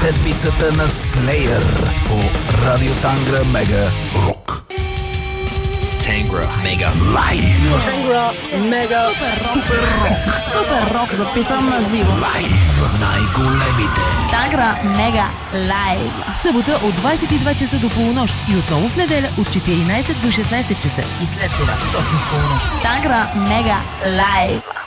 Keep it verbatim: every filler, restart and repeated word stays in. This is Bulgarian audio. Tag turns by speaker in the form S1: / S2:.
S1: седмицата на Slayer по Радио Тангра Мега Рок.
S2: Тангра Мега
S1: Лайв.
S3: Тангра Мега
S1: Супер рок.
S3: Супер рок, записан на живо.
S1: Лайв. Най-големите.
S3: Тангра Мега Лайв.
S4: В събота от двадесет и два часа до полунощ и отново в неделя от четиринадесет до шестнадесет часа. И след това точно в полунощ.
S3: Тангра Мега Лайв.